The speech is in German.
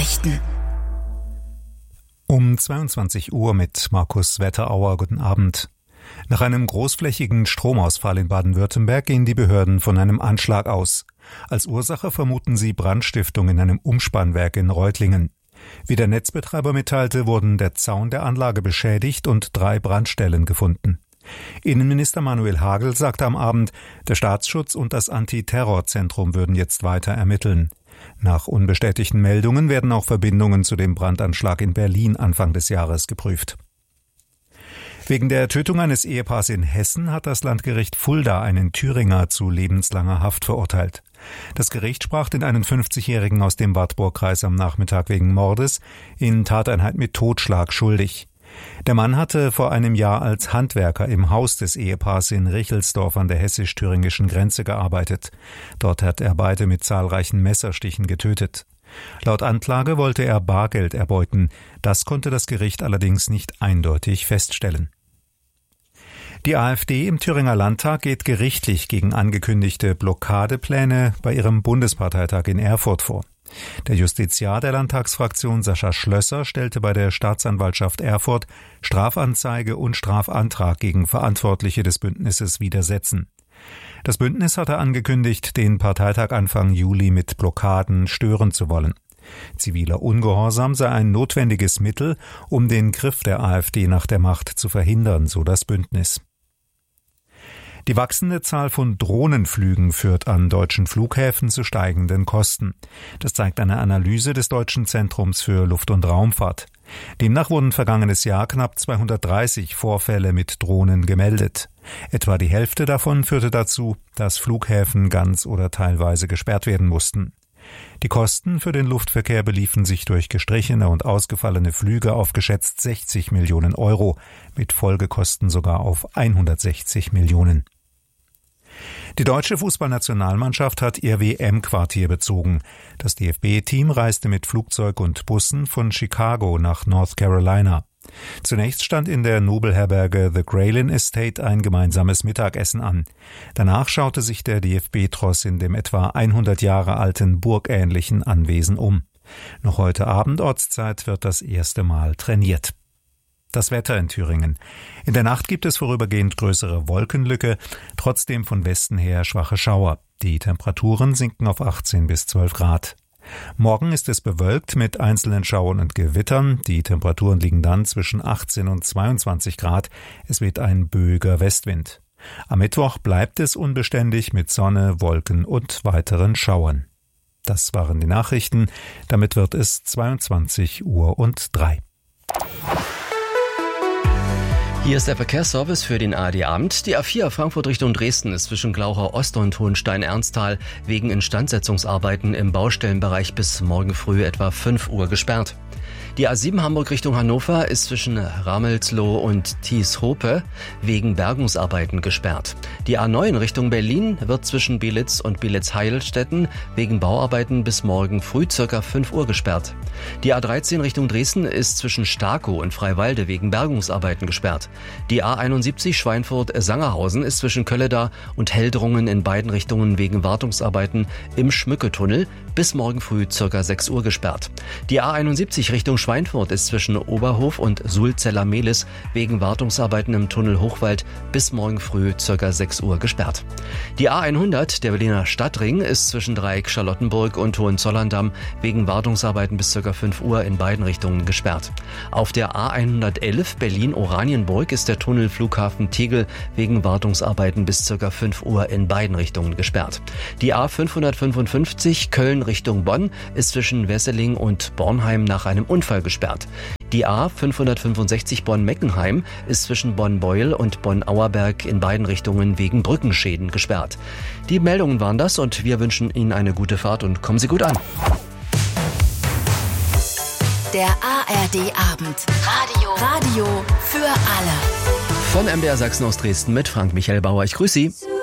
Nachrichten. Um 22 Uhr mit Markus Wetterauer. Guten Abend. Nach einem großflächigen Stromausfall in Baden-Württemberg gehen die Behörden von einem Anschlag aus. Als Ursache vermuten sie Brandstiftung in einem Umspannwerk in Reutlingen. Wie der Netzbetreiber mitteilte, wurden der Zaun der Anlage beschädigt und 3 Brandstellen gefunden. Innenminister Manuel Hagel sagte am Abend, der Staatsschutz und das Antiterrorzentrum würden jetzt weiter ermitteln. Nach unbestätigten Meldungen werden auch Verbindungen zu dem Brandanschlag in Berlin Anfang des Jahres geprüft. Wegen der Tötung eines Ehepaars in Hessen hat das Landgericht Fulda einen Thüringer zu lebenslanger Haft verurteilt. Das Gericht sprach den 51-Jährigen aus dem Wartburgkreis am Nachmittag wegen Mordes in Tateinheit mit Totschlag schuldig. Der Mann hatte vor einem Jahr als Handwerker im Haus des Ehepaars in Richelsdorf an der hessisch-thüringischen Grenze gearbeitet. Dort hat er beide mit zahlreichen Messerstichen getötet. Laut Anklage wollte er Bargeld erbeuten. Das konnte das Gericht allerdings nicht eindeutig feststellen. Die AfD im Thüringer Landtag geht gerichtlich gegen angekündigte Blockadepläne bei ihrem Bundesparteitag in Erfurt vor. Der Justiziar der Landtagsfraktion Sascha Schlösser stellte bei der Staatsanwaltschaft Erfurt Strafanzeige und Strafantrag gegen Verantwortliche des Bündnisses widersetzen. Das Bündnis hatte angekündigt, den Parteitag Anfang Juli mit Blockaden stören zu wollen. Ziviler Ungehorsam sei ein notwendiges Mittel, um den Griff der AfD nach der Macht zu verhindern, so das Bündnis. Die wachsende Zahl von Drohnenflügen führt an deutschen Flughäfen zu steigenden Kosten. Das zeigt eine Analyse des Deutschen Zentrums für Luft- und Raumfahrt. Demnach wurden vergangenes Jahr knapp 230 Vorfälle mit Drohnen gemeldet. Etwa die Hälfte davon führte dazu, dass Flughäfen ganz oder teilweise gesperrt werden mussten. Die Kosten für den Luftverkehr beliefen sich durch gestrichene und ausgefallene Flüge auf geschätzt 60 Millionen Euro, mit Folgekosten sogar auf 160 Millionen. Die deutsche Fußballnationalmannschaft hat ihr WM-Quartier bezogen. Das DFB-Team reiste mit Flugzeug und Bussen von Chicago nach North Carolina. Zunächst stand in der Nobelherberge The Graylin Estate ein gemeinsames Mittagessen an. Danach schaute sich der DFB-Tross in dem etwa 100 Jahre alten burgähnlichen Anwesen um. Noch heute Abend Ortszeit wird das erste Mal trainiert. Das Wetter in Thüringen. In der Nacht gibt es vorübergehend größere Wolkenlücke, trotzdem von Westen her schwache Schauer. Die Temperaturen sinken auf 18 bis 12 Grad. Morgen ist es bewölkt mit einzelnen Schauern und Gewittern. Die Temperaturen liegen dann zwischen 18 und 22 Grad. Es weht ein böiger Westwind. Am Mittwoch bleibt es unbeständig mit Sonne, Wolken und weiteren Schauern. Das waren die Nachrichten. Damit wird es 22:03 Uhr. Hier ist der Verkehrsservice für den ARD-Abend. Die A4 Frankfurt Richtung Dresden ist zwischen Glauchau Ost und Hohenstein-Ernsthal wegen Instandsetzungsarbeiten im Baustellenbereich bis morgen früh etwa 5 Uhr gesperrt. Die A7 Hamburg Richtung Hannover ist zwischen Ramelsloh und Thies-Hope wegen Bergungsarbeiten gesperrt. Die A9 Richtung Berlin wird zwischen Belitz und Belitz-Heilstätten wegen Bauarbeiten bis morgen früh ca. 5 Uhr gesperrt. Die A13 Richtung Dresden ist zwischen Starkow und Freiwalde wegen Bergungsarbeiten gesperrt. Die A71 Schweinfurt-Sangerhausen ist zwischen Kölleda und Heldrungen in beiden Richtungen wegen Wartungsarbeiten im Schmücketunnel bis morgen früh ca. 6 Uhr gesperrt. Die A71 Richtung Schweinfurt ist zwischen Oberhof und Sulzeller-Mehlis wegen Wartungsarbeiten im Tunnel Hochwald bis morgen früh ca. 6 Uhr gesperrt. Die A100, der Berliner Stadtring, ist zwischen Dreieck Charlottenburg und Hohenzollern-Damm wegen Wartungsarbeiten bis ca. 5 Uhr in beiden Richtungen gesperrt. Auf der A111 Berlin-Oranienburg ist der Tunnel Flughafen Tegel wegen Wartungsarbeiten bis ca. 5 Uhr in beiden Richtungen gesperrt. Die A555 Köln Richtung Bonn ist zwischen Wesseling und Bornheim nach einem Unfall gesperrt. Die A565 Bonn-Meckenheim ist zwischen Bonn-Beuel und Bonn-Auerberg in beiden Richtungen wegen Brückenschäden gesperrt. Die Meldungen waren das und wir wünschen Ihnen eine gute Fahrt und kommen Sie gut an. Der ARD-Abend. Radio für alle. Von MDR Sachsen aus Dresden mit Frank Michael Bauer. Ich grüße Sie.